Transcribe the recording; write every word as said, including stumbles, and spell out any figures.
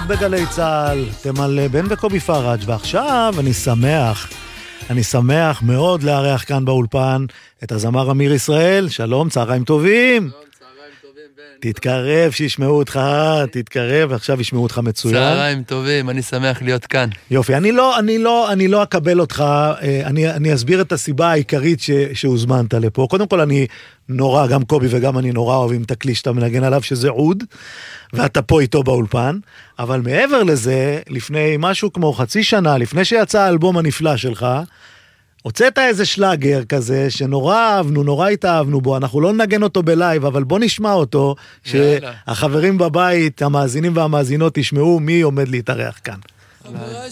עוד בגלי צהל, אתם על בן וקובי פראג', ועכשיו אני שמח, אני שמח מאוד לארח כאן באולפן את הזמר אמיר ישראל. שלום, צהריים טובים. שלום, צהריים טובים, בן. תתקרב, שישמעו אותך, תתקרב, עכשיו ישמעו אותך מצוין. צהריים טובים, אני שמח להיות כאן. יופי, אני לא, אני לא, אני לא אקבל אותך, אני, אני אסביר את הסיבה העיקרית ש, שהוזמנת לפה. קודם כל, אני נורא, גם קובי וגם אני נורא אוהבים את הכלי שאתה מנגן עליו, שזה עוד, ואתה פה איתו באולפן, אבל מעבר לזה, לפני משהו כמו חצי שנה, לפני שיצא האלבום הנפלא שלך, הוצאת איזה שלאגר כזה, שנורא אהבנו, נורא התאהבנו בו, אנחנו לא נגן אותו בלייב, אבל בוא נשמע אותו, שהחברים בבית, המאזינים והמאזינות, ישמעו מי עומד להתארח כאן.